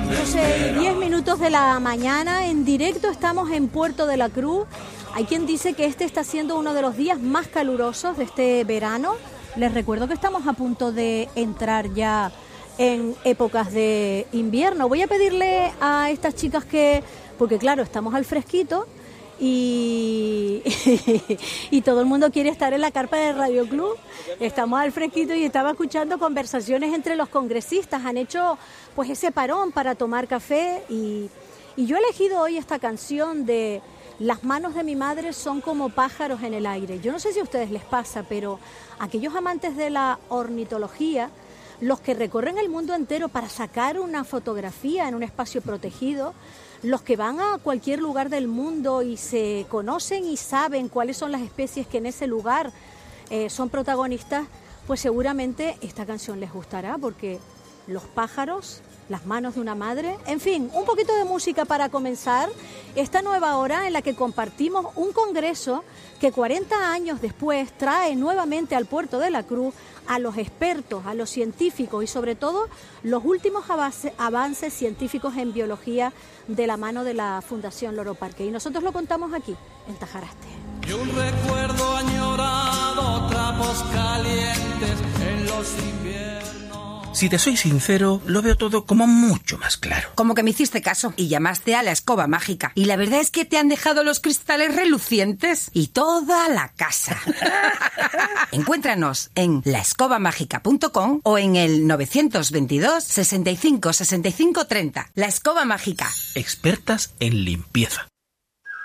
10 minutos de la mañana, en directo estamos en Puerto de la Cruz. Hay quien dice que este está siendo uno de los días más calurosos de este verano. Les recuerdo que estamos a punto de entrar ya en épocas de invierno. Voy a pedirle a estas chicas porque claro, estamos al fresquito y todo el mundo quiere estar en la carpa de Radio Club. Estamos al fresquito y estaba escuchando conversaciones entre los congresistas. Han hecho pues ese parón para tomar café y yo he elegido hoy esta canción de Las manos de mi madre son como pájaros en el aire. Yo no sé si a ustedes les pasa, pero aquellos amantes de la ornitología, los que recorren el mundo entero para sacar una fotografía en un espacio protegido, los que van a cualquier lugar del mundo y se conocen y saben cuáles son las especies que en ese lugar son protagonistas, pues seguramente esta canción les gustará, porque los pájaros, las manos de una madre, en fin, un poquito de música para comenzar esta nueva hora en la que compartimos un congreso que 40 años después trae nuevamente al Puerto de la Cruz a los expertos, a los científicos y sobre todo los últimos avances científicos en biología de la mano de la Fundación Loro Parque. Y nosotros lo contamos aquí, en Tajaraste. Y un recuerdo añorado, trapos calientes en los inviernos. Si te soy sincero, lo veo todo como mucho más claro. Como que me hiciste caso y llamaste a la escoba mágica. Y la verdad es que te han dejado los cristales relucientes y toda la casa. Encuéntranos en laescobamágica.com o en el 922 65 65 30. La Escoba Mágica. Expertas en limpieza.